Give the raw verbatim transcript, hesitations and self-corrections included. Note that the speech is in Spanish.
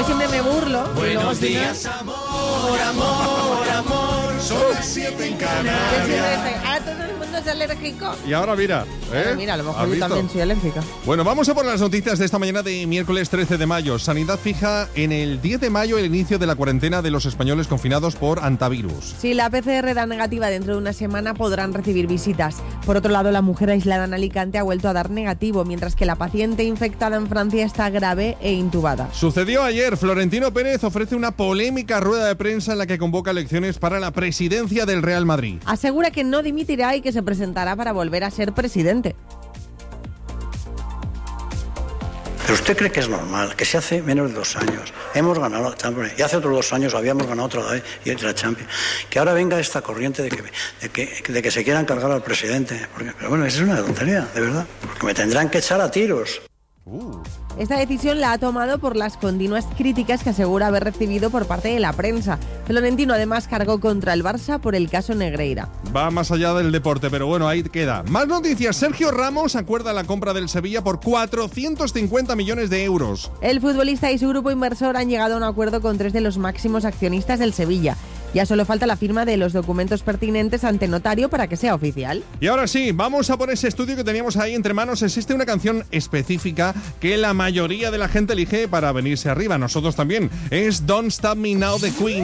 Yo siempre me burlo. Buenos días, amor, amor, amor. Son las siete en Canarias. Ah, todo el mundo es alérgico. Y ahora mira, ¿eh? Pero mira, a lo mejor ¿Has yo visto? también soy alérgica. Bueno, vamos a por las noticias de esta mañana de miércoles trece de mayo. Sanidad fija en el diez de mayo el inicio de la cuarentena de los españoles confinados por antivirus. Si la P C R da negativa dentro de una semana, podrán recibir visitas. Por otro lado, la mujer aislada en Alicante ha vuelto a dar negativo, mientras que la paciente infectada en Francia está grave e intubada. Sucedió ayer. Florentino Pérez ofrece una polémica rueda de prensa en la que convoca elecciones para la presidencia del Real Madrid. Asegura que no dimitirá y que se presentará para volver a ser presidente. ¿Pero usted cree que es normal que si hace menos de dos años hemos ganado la Champions y hace otros dos años habíamos ganado otra vez y la Champions, que ahora venga esta corriente de que, de que, de que se quieran cargar al presidente? Porque, pero bueno, eso es una tontería, de verdad, porque me tendrán que echar a tiros. Uh. Esta decisión la ha tomado por las continuas críticas que asegura haber recibido por parte de la prensa. Florentino además cargó contra el Barça por el caso Negreira. Va más allá del deporte, pero bueno, ahí queda. Más noticias. Sergio Ramos acuerda la compra del Sevilla por cuatrocientos cincuenta millones de euros. El futbolista y su grupo inversor han llegado a un acuerdo con tres de los máximos accionistas del Sevilla. Ya solo falta la firma de los documentos pertinentes ante notario para que sea oficial. Y ahora sí, vamos a por ese estudio que teníamos ahí entre manos. Existe una canción específica que la mayoría de la gente elige para venirse arriba. Nosotros también. Es Don't Stop Me Now de Queen.